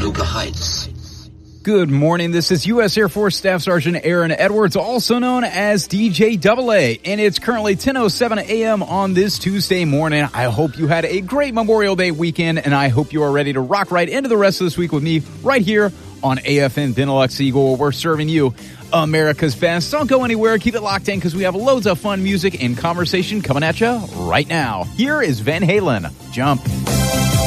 Toluca Heights. Good morning. This is U.S. Air Force Staff Sergeant Aaron Edwards, also known as DJ AA, and it's currently 10:07 a.m. on this Tuesday morning. I hope you had a great Memorial Day weekend, and I hope you are ready to rock right into the rest of this week with me right here on AFN Benelux Eagle, where we're serving you America's best. Don't go anywhere. Keep it locked in because we have loads of fun music and conversation coming at you right now. Here is Van Halen. Jump.